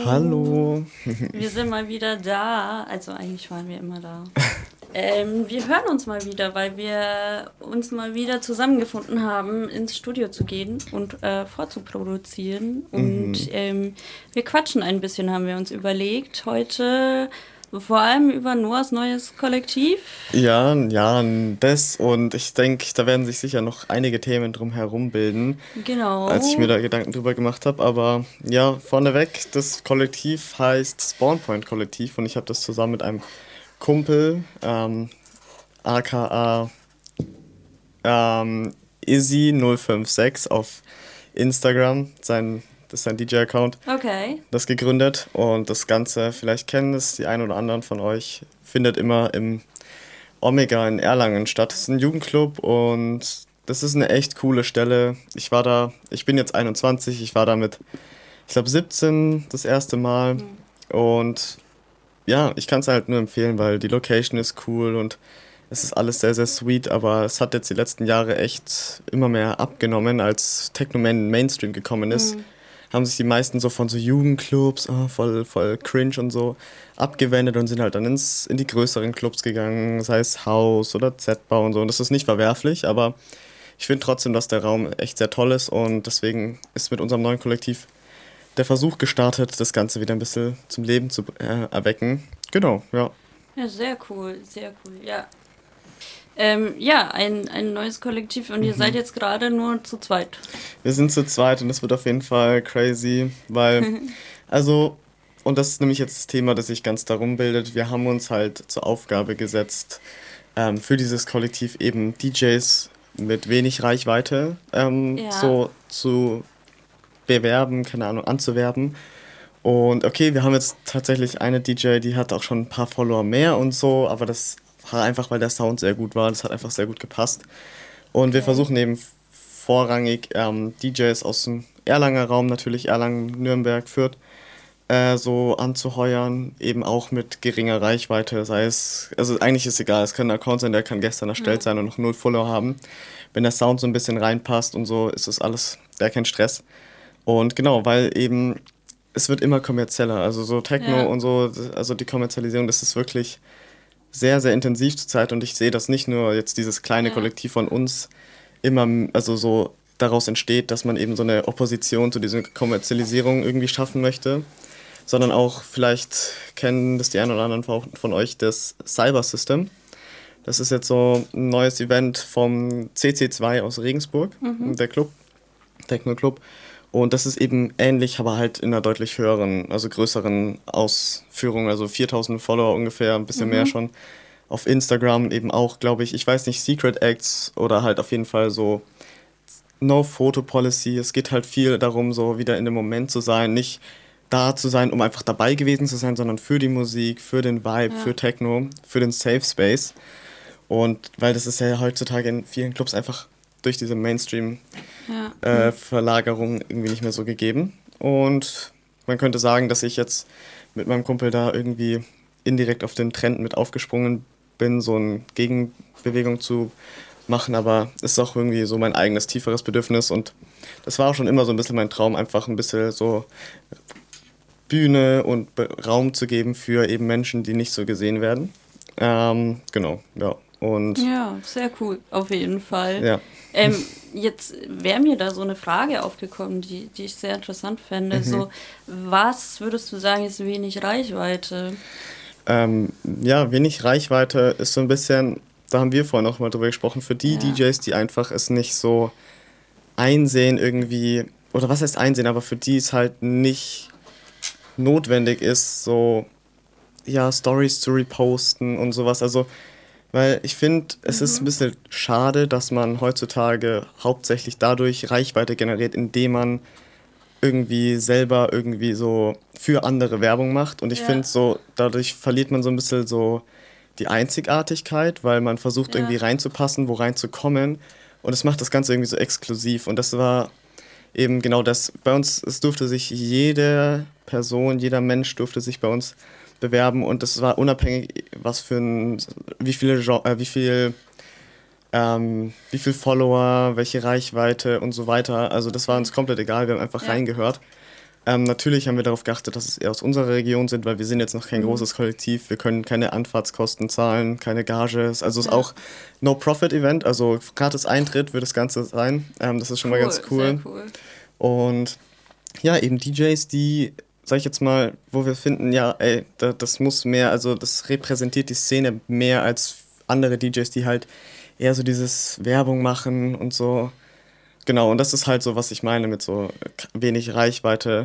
Hallo. Wir sind mal wieder da. Also eigentlich waren wir immer da. Wir hören uns mal wieder, weil wir uns mal wieder zusammengefunden haben, ins Studio zu gehen und vorzuproduzieren. Und wir quatschen ein bisschen, haben wir uns überlegt. Heute vor allem über Noahs neues Kollektiv. Ja, das und ich denke, da werden sich sicher noch einige Themen drum herum bilden, als ich mir Genau. da Gedanken drüber gemacht habe. Aber ja, vorneweg, das Kollektiv heißt Spawnpoint Kollektiv und ich habe das zusammen mit einem Kumpel, aka Izzy056 auf Instagram, das ist sein DJ-Account, Okay. das gegründet. Und das Ganze, vielleicht kennen es die einen oder anderen von euch, findet immer im Omega in Erlangen statt. Das ist ein Jugendclub und das ist eine echt coole Stelle. Ich bin jetzt 21, ich war da mit, ich glaube, 17 das erste Mal. Und ja, ich kann es halt nur empfehlen, weil die Location ist cool und es ist alles sehr, sehr sweet, aber es hat jetzt die letzten Jahre echt immer mehr abgenommen, als Techno Man in den Mainstream gekommen ist. Haben sich die meisten so von so Jugendclubs, voll cringe und so, abgewendet und sind halt dann in die größeren Clubs gegangen, sei es House oder Z-Bau und so. Und das ist nicht verwerflich, aber ich finde trotzdem, dass der Raum echt sehr toll ist und deswegen ist mit unserem neuen Kollektiv der Versuch gestartet, das Ganze wieder ein bisschen zum Leben zu erwecken. Genau, ja. Ja, sehr cool, sehr cool, ja. Ja, ein neues Kollektiv und ihr seid jetzt gerade nur zu zweit. Wir sind zu zweit und das wird auf jeden Fall crazy, weil, also, und das ist nämlich jetzt das Thema, das sich ganz darum bildet, wir haben uns halt zur Aufgabe gesetzt, für dieses Kollektiv eben DJs mit wenig Reichweite Ja, so zu bewerben, keine Ahnung, anzuwerben. Und okay, wir haben jetzt tatsächlich eine DJ, die hat auch schon ein paar Follower mehr und so, aber das war einfach, weil der Sound sehr gut war, das hat einfach sehr gut gepasst. Und wir okay. versuchen eben vorrangig DJs aus dem Erlanger Raum, natürlich Erlangen, Nürnberg, Fürth, so anzuheuern, eben auch mit geringer Reichweite, sei es, also eigentlich ist egal, es kann ein Account sein, der kann gestern erstellt Ja, sein und noch null Follower haben. Wenn der Sound so ein bisschen reinpasst und so, ist das alles, der kein Stress. Und genau, weil eben es wird immer kommerzieller, also so Techno ja, und so, also die Kommerzialisierung, das ist wirklich sehr, sehr intensiv zurzeit und ich sehe, dass nicht nur jetzt dieses kleine ja, Kollektiv von uns immer, also so daraus entsteht, dass man eben so eine Opposition zu dieser Kommerzialisierung irgendwie schaffen möchte, sondern auch, vielleicht kennen das die einen oder anderen von euch, das Cyber System. Das ist jetzt so ein neues Event vom CC2 aus Regensburg, der Club, Techno-Club. Und das ist eben ähnlich, aber halt in einer deutlich höheren, also größeren Ausführung, also 4000 Follower ungefähr, ein bisschen mehr schon. Auf Instagram eben auch, glaube ich, weiß nicht, Secret Acts oder halt auf jeden Fall so No-Photo-Policy. Es geht halt viel darum, so wieder in dem Moment zu sein, nicht da zu sein, um einfach dabei gewesen zu sein, sondern für die Musik, für den Vibe, für ja, Techno, für den Safe Space. Und weil das ist ja heutzutage in vielen Clubs einfach durch diese ja. Mainstream-Verlagerung irgendwie nicht mehr so gegeben. Und man könnte sagen, dass ich jetzt mit meinem Kumpel da irgendwie indirekt auf den Trend mit aufgesprungen bin, so eine Gegenbewegung zu machen, aber es ist auch irgendwie so mein eigenes tieferes Bedürfnis und das war auch schon immer so ein bisschen mein Traum, einfach ein bisschen so Bühne und Raum zu geben für eben Menschen, die nicht so gesehen werden. Genau, ja. Und Ja, sehr cool, auf jeden Fall. ja. Jetzt wäre mir da so eine Frage aufgekommen, die ich sehr interessant fände. So, was würdest du sagen, ist wenig Reichweite? Ähm, ja, wenig Reichweite ist so ein bisschen, da haben wir vorhin auch mal drüber gesprochen, für die Ja, DJs, die einfach es nicht so einsehen irgendwie, oder was heißt einsehen, aber für die es halt nicht notwendig ist, so, ja, Stories zu reposten und sowas. Also, weil ich finde, es ist ein bisschen schade, dass man heutzutage hauptsächlich dadurch Reichweite generiert, indem man irgendwie selber irgendwie so für andere Werbung macht. Und ich finde ja, so, dadurch verliert man so ein bisschen so die Einzigartigkeit, weil man versucht irgendwie ja, reinzupassen, wo reinzukommen. Und es macht das Ganze irgendwie so exklusiv. Und das war eben genau das. Bei uns, es durfte sich jede Person, jeder Mensch durfte sich bei uns bewerben und das war unabhängig, was für ein, wie viel Follower, welche Reichweite und so weiter. Also das war okay. uns komplett egal, wir haben einfach Ja, reingehört. Natürlich haben wir darauf geachtet, dass es eher aus unserer Region sind, weil wir sind jetzt noch kein großes Kollektiv. Wir können keine Anfahrtskosten zahlen, keine Gages. Also es ist auch No-Profit-Event, also gratis Eintritt wird das Ganze sein. Das ist schon mal ganz cool. Sehr cool. Und ja, eben DJs, die, sag ich jetzt mal, wo wir finden, ja, ey, das muss mehr, also das repräsentiert die Szene mehr als andere DJs, die halt eher so dieses Werbung machen und so. Genau, und das ist halt so, was ich meine mit so wenig Reichweite.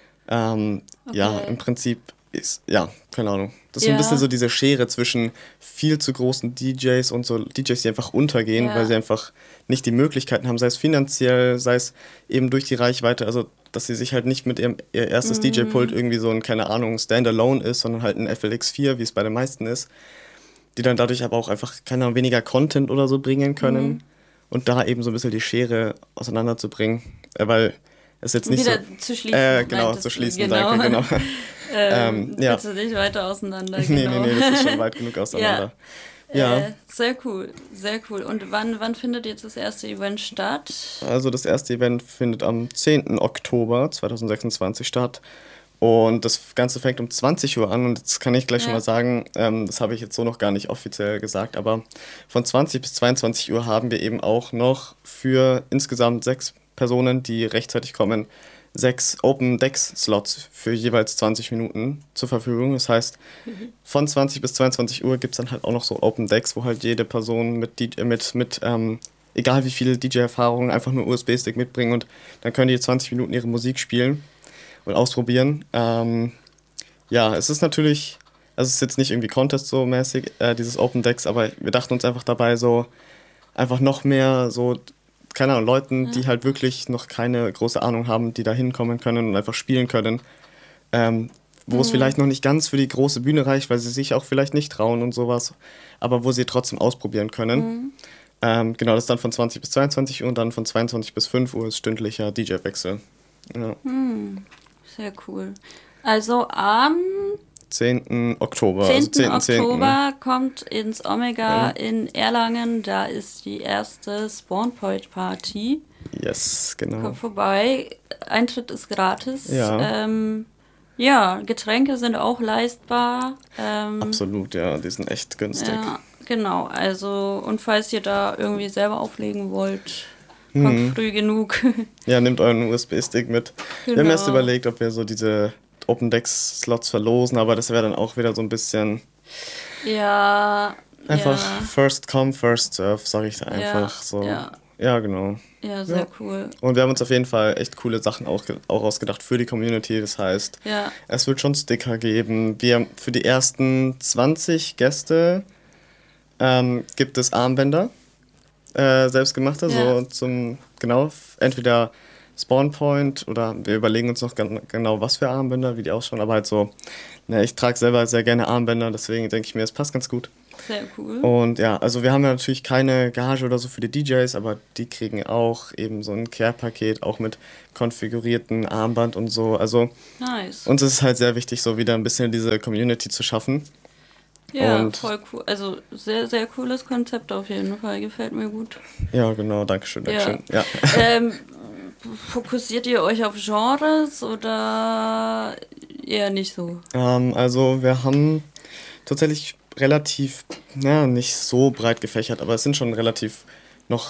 Ja, im Prinzip ist, ja, keine Ahnung. Das ist so ein bisschen so diese Schere zwischen viel zu großen DJs und so DJs, die einfach untergehen, weil sie einfach nicht die Möglichkeiten haben, sei es finanziell, sei es eben durch die Reichweite, also dass sie sich halt nicht mit ihr erstes DJ-Pult irgendwie so ein, keine Ahnung, Standalone ist, sondern halt ein FLX4, wie es bei den meisten ist, die dann dadurch aber auch einfach, keine Ahnung, weniger Content oder so bringen können. Und da eben so ein bisschen die Schere auseinanderzubringen, weil es jetzt nicht wieder so... zu schließen. Genau, zu schließen, danke, genau. Willst du nicht weiter auseinander? Genau. Nee, das ist schon weit genug auseinander. Sehr cool, sehr cool. Und wann findet jetzt das erste Event statt? Also das erste Event findet am 10. Oktober 2026 statt. Und das Ganze fängt um 20 Uhr an und jetzt kann ich gleich schon mal sagen, das habe ich jetzt so noch gar nicht offiziell gesagt, aber von 20 bis 22 Uhr haben wir eben auch noch für insgesamt 6 Personen, die rechtzeitig kommen, 6 Open Decks Slots für jeweils 20 Minuten zur Verfügung. Das heißt, von 20 bis 22 Uhr gibt es dann halt auch noch so Open Decks, wo halt jede Person mit egal wie viele DJ-Erfahrungen, einfach nur USB-Stick mitbringen und dann können die 20 Minuten ihre Musik spielen und ausprobieren. Ja, es ist natürlich, also es ist jetzt nicht irgendwie Contest so mäßig, dieses Open Decks, aber wir dachten uns einfach dabei so, einfach noch mehr so, keine Ahnung, Leuten, die halt wirklich noch keine große Ahnung haben, die da hinkommen können und einfach spielen können, wo es vielleicht noch nicht ganz für die große Bühne reicht, weil sie sich auch vielleicht nicht trauen und sowas, aber wo sie trotzdem ausprobieren können. Genau, das ist dann von 20 bis 22 Uhr und dann von 22 bis 5 Uhr ist stündlicher DJ-Wechsel. Ja. Sehr cool. Also am 10. Oktober. 10. Also 10. Oktober kommt ins Omega in Erlangen. Da ist die erste Spawn Point Party. Yes, genau. Kommt vorbei. Eintritt ist gratis. Ja. Ja, Getränke sind auch leistbar. Absolut, ja, die sind echt günstig. Ja, genau. Also, und falls ihr da irgendwie selber auflegen wollt, kommt früh genug. Ja, nehmt euren USB-Stick mit. Genau. Wir haben erst überlegt, ob wir so diese Open Decks Slots verlosen, aber das wäre dann auch wieder so ein bisschen einfach first come, first serve, sage ich da einfach so. Ja, genau. Ja, sehr cool. Und wir haben uns auf jeden Fall echt coole Sachen auch ausgedacht für die Community. Das heißt, es wird schon Sticker geben. Wir für die ersten 20 Gäste gibt es Armbänder. Selbstgemachte, so zum, genau, entweder Spawn Point oder wir überlegen uns noch genau, was für Armbänder, wie die ausschauen, aber halt so, ich trage selber sehr gerne Armbänder, deswegen denke ich mir, es passt ganz gut. Sehr cool. Und ja, also wir haben ja natürlich keine Gage oder so für die DJs, aber die kriegen auch eben so ein Care-Paket, auch mit konfigurierten Armband und so, also nice. Uns ist es halt sehr wichtig, so wieder ein bisschen diese Community zu schaffen. Ja, und voll cool. Also sehr, sehr cooles Konzept auf jeden Fall. Gefällt mir gut. Ja, genau. Dankeschön. Ja. Fokussiert ihr euch auf Genres oder eher nicht so? Also wir haben tatsächlich relativ, nicht so breit gefächert, aber es sind schon relativ noch,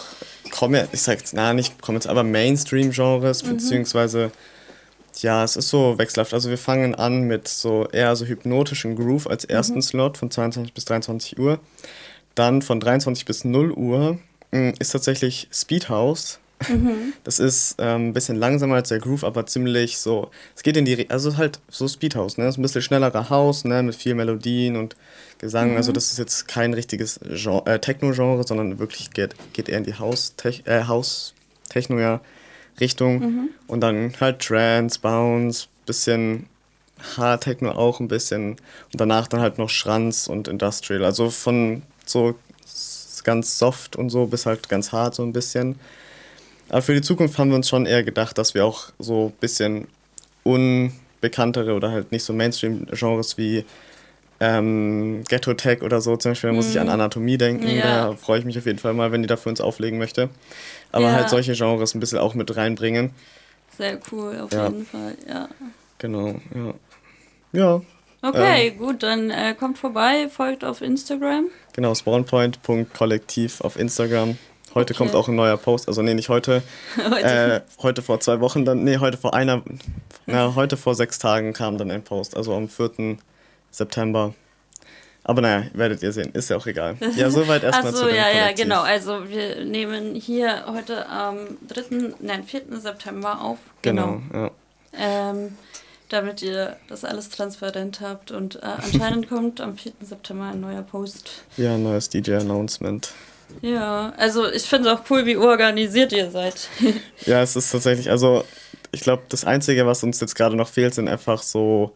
aber Mainstream-Genres, beziehungsweise ja, es ist so wechselhaft. Also wir fangen an mit so eher so hypnotischen Groove als ersten Slot von 22 bis 23 Uhr. Dann von 23 bis 0 Uhr ist tatsächlich Speed House. Das ist ein bisschen langsamer als der Groove, aber ziemlich so, es geht in die, also halt so Speed House, ne? Das ist ein bisschen schnellerer House, ne? Mit viel Melodien und Gesang. Also das ist jetzt kein richtiges Techno-Genre, sondern wirklich geht eher in die House-Techno, ja. Richtung und dann halt Trance, Bounce, bisschen Hard Techno auch ein bisschen und danach dann halt noch Schranz und Industrial, also von so ganz soft und so bis halt ganz hart so ein bisschen. Aber für die Zukunft haben wir uns schon eher gedacht, dass wir auch so ein bisschen unbekanntere oder halt nicht so Mainstream-Genres wie Ghetto Tech oder so, zum Beispiel, da muss ich an Anatomie denken, da freue ich mich auf jeden Fall mal, wenn die da für uns auflegen möchte. Aber halt solche Genres ein bisschen auch mit reinbringen. Sehr cool, auf jeden Fall, ja. Genau, ja. Ja. Okay, gut, dann kommt vorbei, folgt auf Instagram. Genau, spawnpoint.kollektiv auf Instagram. Heute kommt auch ein neuer Post, also nee, nicht heute. Heute vor 2 Wochen dann, nee, heute vor 6 Tagen kam dann ein Post, also am 4. September. Aber naja, werdet ihr sehen, ist ja auch egal. Ja, soweit erstmal zu dem Kollektiv. Ja, genau, also wir nehmen hier heute am 4. September auf. Genau, ja. Damit ihr das alles transparent habt und anscheinend kommt am 4. September ein neuer Post. Ja, ein neues DJ-Announcement. Ja, also ich finde es auch cool, wie organisiert ihr seid. Ja, es ist tatsächlich, also ich glaube, das Einzige, was uns jetzt gerade noch fehlt, sind einfach so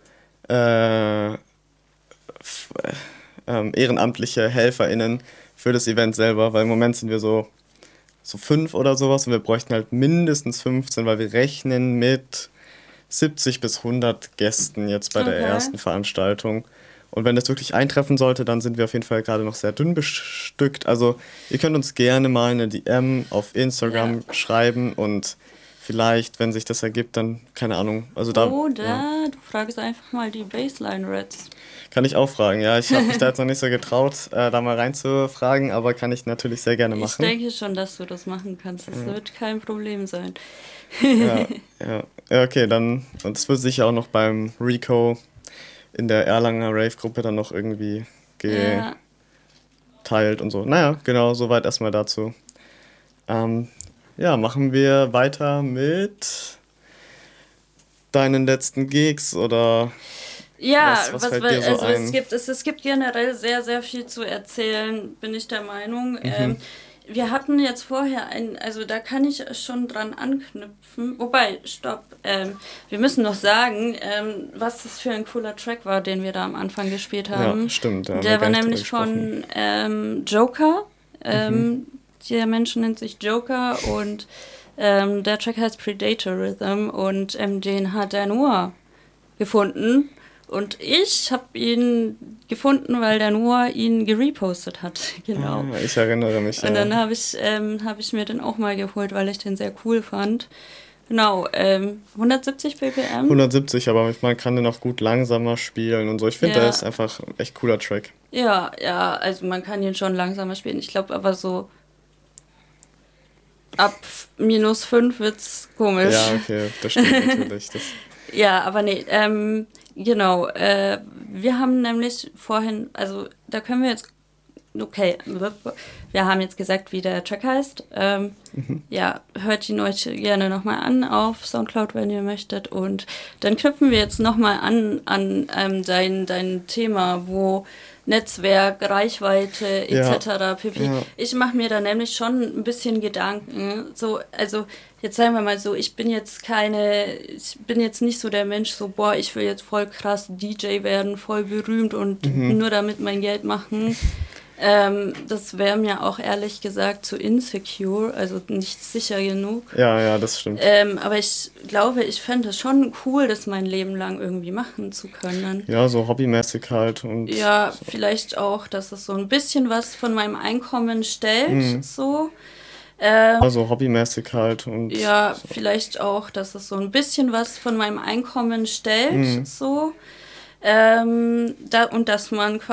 ehrenamtliche HelferInnen für das Event selber, weil im Moment sind wir so 5 oder sowas und wir bräuchten halt mindestens 15, weil wir rechnen mit 70 bis 100 Gästen jetzt bei der ersten Veranstaltung. Und wenn das wirklich eintreffen sollte, dann sind wir auf jeden Fall gerade noch sehr dünn bestückt. Also ihr könnt uns gerne mal eine DM auf Instagram schreiben und vielleicht, wenn sich das ergibt, dann, keine Ahnung. Also da, Oder du fragst einfach mal die Baseline Reds. Kann ich auch fragen, ja. Ich habe mich da jetzt noch nicht so getraut, da mal reinzufragen, aber kann ich natürlich sehr gerne machen. Ich denke schon, dass du das machen kannst. Das wird kein Problem sein. Ja, okay, dann, und das wird sicher auch noch beim Rico in der Erlanger Rave-Gruppe dann noch irgendwie geteilt und so. Naja, genau, soweit erstmal dazu. Machen wir weiter mit deinen letzten Gigs oder was fällt dir so ein? Es gibt generell sehr, sehr viel zu erzählen, bin ich der Meinung. Wir hatten jetzt vorher also da kann ich schon dran anknüpfen. Wobei, stopp, wir müssen noch sagen, was das für ein cooler Track war, den wir da am Anfang gespielt haben. Ja, stimmt. Der war nämlich von Joker. Der Mensch nennt sich Joker und der Track heißt Predator Rhythm und den hat der Noah gefunden. Und ich habe ihn gefunden, weil der Noah ihn gerepostet hat. Genau. Ja, ich erinnere mich. Und dann habe ich mir den auch mal geholt, weil ich den sehr cool fand. Genau, 170 BPM. 170, aber man kann den auch gut langsamer spielen und so. Ich finde, der ist einfach ein echt cooler Track. Ja, also man kann ihn schon langsamer spielen. Ich glaube aber so ab -5 wird's komisch. Ja, okay, das stimmt natürlich. Ja, aber nee, genau. Wir haben nämlich vorhin, also da können wir jetzt, okay, wir haben jetzt gesagt, wie der Track heißt. Ja, hört ihn euch gerne nochmal an auf Soundcloud, wenn ihr möchtet. Und dann knüpfen wir jetzt nochmal an dein Thema, wo Netzwerk, Reichweite etc. pp. Ja. Ich mache mir da nämlich schon ein bisschen Gedanken. So, also jetzt sagen wir mal so, ich bin jetzt nicht so der Mensch, so boah, ich will jetzt voll krass DJ werden, voll berühmt und nur damit mein Geld machen. Das wäre mir auch ehrlich gesagt zu insecure, also nicht sicher genug. Ja, das stimmt. Aber ich glaube, ich fände es schon cool, das mein Leben lang irgendwie machen zu können. Ja, so hobbymäßig halt. Und ja, so. Vielleicht auch, dass es so ein bisschen was von meinem Einkommen stellt, so. Also hobbymäßig halt. Und ja, vielleicht auch, dass es so ein bisschen was von meinem Einkommen stellt, so. Und dass man quasi